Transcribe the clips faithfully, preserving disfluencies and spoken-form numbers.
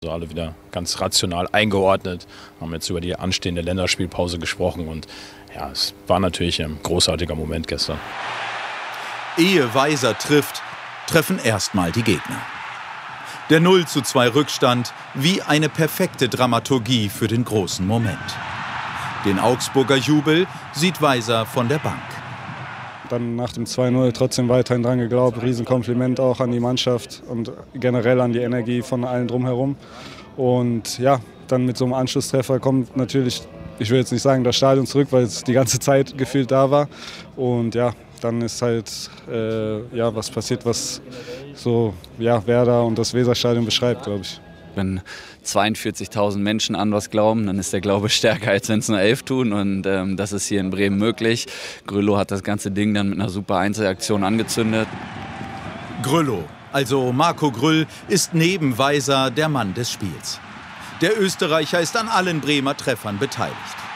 Also alle wieder ganz rational eingeordnet, haben jetzt über die anstehende Länderspielpause gesprochen und ja, es war natürlich ein großartiger Moment gestern. Ehe Weiser trifft, treffen erstmal die Gegner. Der null zu zwei Rückstand wie eine perfekte Dramaturgie für den großen Moment. Den Augsburger Jubel sieht Weiser von der Bank. Dann nach dem zwei null trotzdem weiterhin dran geglaubt. Riesenkompliment auch an die Mannschaft und generell an die Energie von allen drumherum. Und ja, dann mit so einem Anschlusstreffer kommt natürlich, ich will jetzt nicht sagen das Stadion zurück, weil es die ganze Zeit gefühlt da war. Und ja, dann ist halt äh, ja, was passiert, was so ja, Werder und das Weserstadion beschreibt, glaube ich. Wenn zweiundvierzigtausend Menschen an was glauben, dann ist der Glaube stärker, als wenn es nur elf tun. Und ähm, das ist hier in Bremen möglich. Grüllo hat das ganze Ding dann mit einer super Einzelaktion angezündet. Grüllo, also Marco Grüll, ist neben Weiser der Mann des Spiels. Der Österreicher ist an allen Bremer Treffern beteiligt.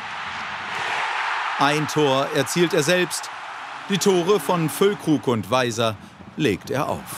Ein Tor erzielt er selbst. Die Tore von Füllkrug und Weiser legt er auf.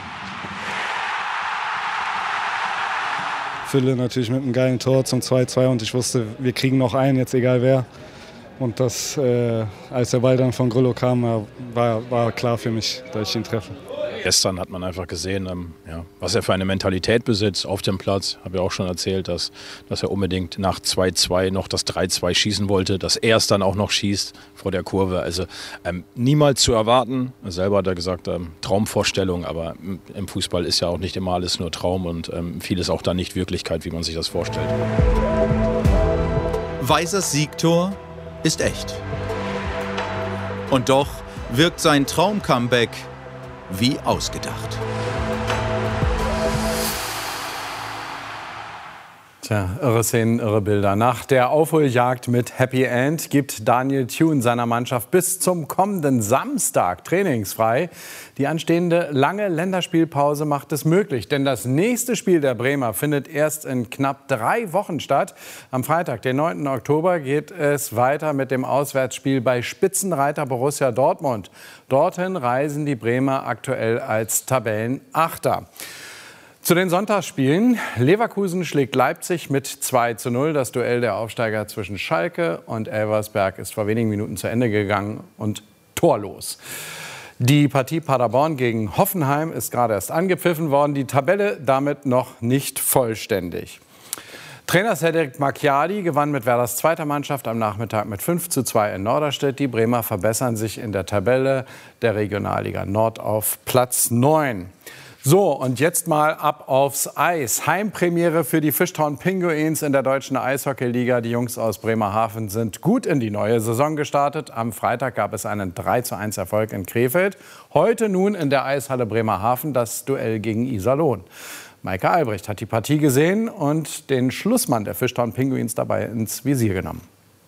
Fülle natürlich mit einem geilen Tor zum zwei zwei und ich wusste, wir kriegen noch einen, jetzt egal wer. Und das, äh, als der Ball dann von Grüllo kam, war, war klar für mich, dass ich ihn treffe. Gestern hat man einfach gesehen, ähm, ja, was er für eine Mentalität besitzt auf dem Platz. Habe ja auch schon erzählt, dass, dass er unbedingt nach zwei zwei noch das drei zwei schießen wollte, dass er es dann auch noch schießt vor der Kurve. Also ähm, niemals zu erwarten. Selber hat er gesagt, ähm, Traumvorstellung, aber im Fußball ist ja auch nicht immer alles nur Traum und ähm, vieles auch dann nicht Wirklichkeit, wie man sich das vorstellt. Weisers Siegtor ist echt. Und doch wirkt sein Traum-Comeback wie ausgedacht. Tja, irre Szenen, irre Bilder. Nach der Aufholjagd mit Happy End gibt Daniel Thune seiner Mannschaft bis zum kommenden Samstag trainingsfrei. Die anstehende lange Länderspielpause macht es möglich, denn das nächste Spiel der Bremer findet erst in knapp drei Wochen statt. Am Freitag, den neunten Oktober, geht es weiter mit dem Auswärtsspiel bei Spitzenreiter Borussia Dortmund. Dorthin reisen die Bremer aktuell als Tabellenachter. Zu den Sonntagsspielen. Leverkusen schlägt Leipzig mit zwei zu null. Das Duell der Aufsteiger zwischen Schalke und Elversberg ist vor wenigen Minuten zu Ende gegangen und torlos. Die Partie Paderborn gegen Hoffenheim ist gerade erst angepfiffen worden. Die Tabelle damit noch nicht vollständig. Trainer Cedric Macchiadi gewann mit Werders zweiter Mannschaft am Nachmittag mit fünf zu zwei in Norderstedt. Die Bremer verbessern sich in der Tabelle der Regionalliga Nord auf Platz neun. So, und jetzt mal ab aufs Eis. Heimpremiere für die Fishtown Pinguins in der deutschen Eishockeyliga. Die Jungs aus Bremerhaven sind gut in die neue Saison gestartet. Am Freitag gab es einen drei zu eins Erfolg in Krefeld. Heute nun in der Eishalle Bremerhaven das Duell gegen Iserlohn. Maike Albrecht hat die Partie gesehen und den Schlussmann der Fishtown Pinguins dabei ins Visier genommen.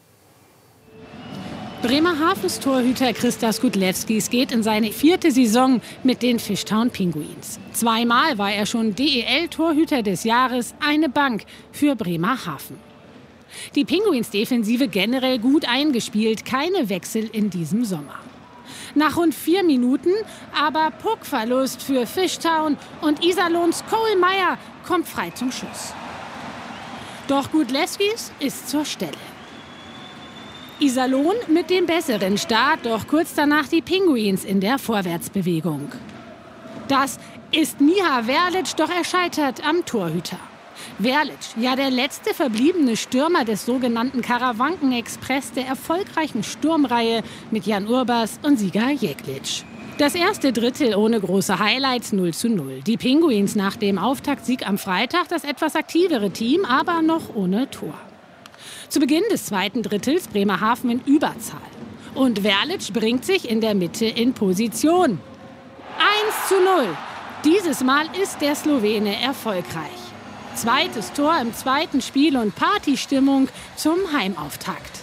Bremerhavens Torhüter Christas Gudlewskis geht in seine vierte Saison mit den Fishtown Pinguins. Zweimal war er schon D E L-Torhüter des Jahres, eine Bank für Bremerhaven. Die Pinguins-Defensive generell gut eingespielt, keine Wechsel in diesem Sommer. Nach rund vier Minuten aber Puckverlust für Fishtown und Iserlohns Cole Meyer kommt frei zum Schuss. Doch Gudlewskis ist zur Stelle. Iserlohn mit dem besseren Start, doch kurz danach die Pinguins in der Vorwärtsbewegung. Das ist Miha Verlic, doch er scheitert am Torhüter. Verlic, ja der letzte verbliebene Stürmer des sogenannten Karawanken-Express der erfolgreichen Sturmreihe mit Jan Urbas und Sieger Jeklic. Das erste Drittel ohne große Highlights, null zu null. Die Pinguins nach dem Auftaktsieg am Freitag das etwas aktivere Team, aber noch ohne Tor. Zu Beginn des zweiten Drittels Bremerhaven in Überzahl. Und Verlic bringt sich in der Mitte in Position. eins zu null. Dieses Mal ist der Slowene erfolgreich. Zweites Tor im zweiten Spiel und Partystimmung zum Heimauftakt.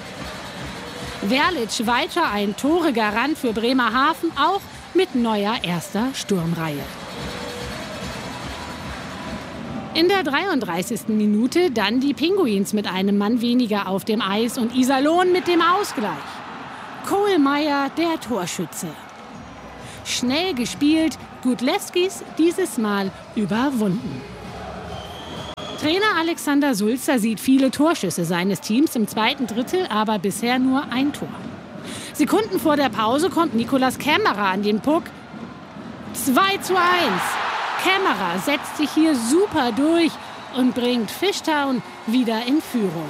Verlic weiter ein Tore-Garant für Bremerhaven, auch mit neuer erster Sturmreihe. In der dreiunddreißigsten Minute dann die Pinguins mit einem Mann weniger auf dem Eis und Iserlohn mit dem Ausgleich. Cole Meyer, der Torschütze. Schnell gespielt, Gudlewskis dieses Mal überwunden. Trainer Alexander Sulzer sieht viele Torschüsse seines Teams im zweiten Drittel, aber bisher nur ein Tor. Sekunden vor der Pause kommt Nicolas Kämmerer an den Puck. zwei zu eins. Kämmerer setzt sich hier super durch und bringt Fishtown wieder in Führung.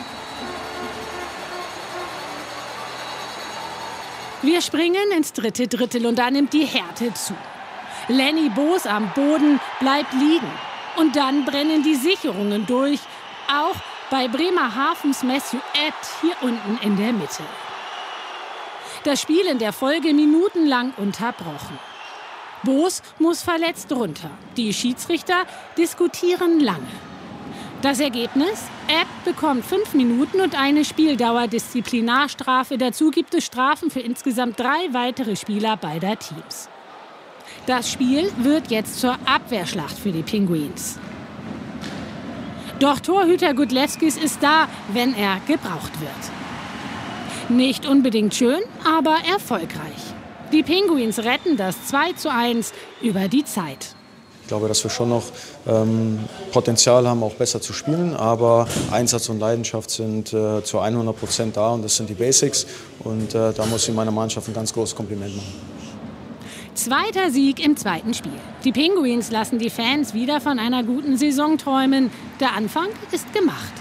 Wir springen ins dritte Drittel und da nimmt die Härte zu. Lenny Boos am Boden bleibt liegen. Und dann brennen die Sicherungen durch. Auch bei Bremerhavens Matthew Ed hier unten in der Mitte. Das Spiel in der Folge minutenlang unterbrochen. Boos muss verletzt runter. Die Schiedsrichter diskutieren lange. Das Ergebnis? Ed bekommt fünf Minuten und eine Spieldauer-Disziplinarstrafe. Dazu gibt es Strafen für insgesamt drei weitere Spieler beider Teams. Das Spiel wird jetzt zur Abwehrschlacht für die Pinguins. Doch Torhüter Gudlewskis ist da, wenn er gebraucht wird. Nicht unbedingt schön, aber erfolgreich. Die Pinguins retten das zwei zu eins über die Zeit. Ich glaube, dass wir schon noch ähm, Potenzial haben, auch besser zu spielen. Aber Einsatz und Leidenschaft sind äh, zu hundert Prozent da und das sind die Basics. Und äh, da muss ich meiner Mannschaft ein ganz großes Kompliment machen. Zweiter Sieg im zweiten Spiel. Die Pinguins lassen die Fans wieder von einer guten Saison träumen. Der Anfang ist gemacht.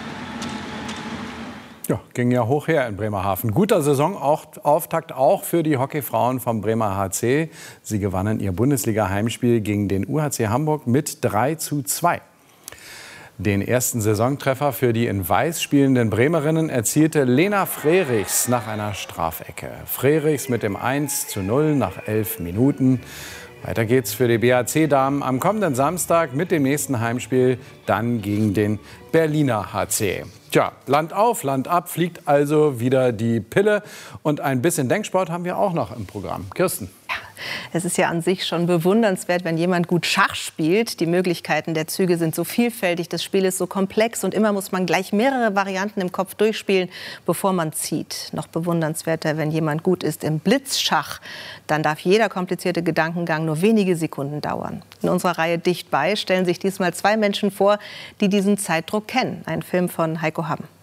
Ja, ging ja hoch her in Bremerhaven. Guter Saisonauftakt auch für die Hockeyfrauen vom Bremer H C. Sie gewannen ihr Bundesliga-Heimspiel gegen den U H C Hamburg mit drei zu zwei. Den ersten Saisontreffer für die in Weiß spielenden Bremerinnen erzielte Lena Frerichs nach einer Strafecke. Frerichs mit dem eins zu null nach elf Minuten. Weiter geht's für die B H C-Damen am kommenden Samstag mit dem nächsten Heimspiel, dann gegen den Berliner H C. Tja, Land auf, Land ab, fliegt also wieder die Pille. Und ein bisschen Denksport haben wir auch noch im Programm. Kirsten. Ja, es ist ja an sich schon bewundernswert, wenn jemand gut Schach spielt. Die Möglichkeiten der Züge sind so vielfältig, das Spiel ist so komplex und immer muss man gleich mehrere Varianten im Kopf durchspielen, bevor man zieht. Noch bewundernswerter, wenn jemand gut ist im Blitzschach, dann darf jeder komplizierte Gedankengang nur wenige Sekunden dauern. In unserer Reihe Dicht bei stellen sich diesmal zwei Menschen vor, die diesen Zeitdruck kennen. Ein Film von Heiko Hamm.